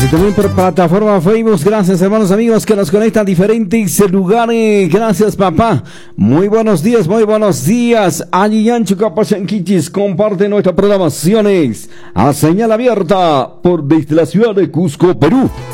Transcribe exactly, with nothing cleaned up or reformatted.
y también por plataforma Facebook. Gracias, hermanos amigos que nos conectan a diferentes lugares. Gracias, papá. Muy buenos días, muy buenos días. Añillancho Capachanquichis comparte nuestras programaciones a señal abierta por desde la ciudad de Cusco, Perú.